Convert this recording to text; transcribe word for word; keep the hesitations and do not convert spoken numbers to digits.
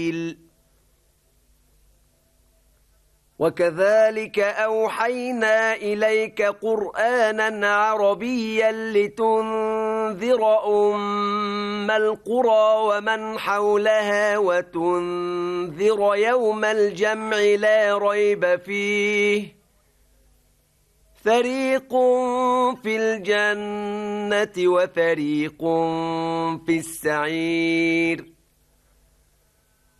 وكذلك أوحينا إليك قرآنا عربيا لتنذر أم القرى ومن حولها وتنذر يوم الجمع لا ريب فيه فريق في الجنة وفريق في السعير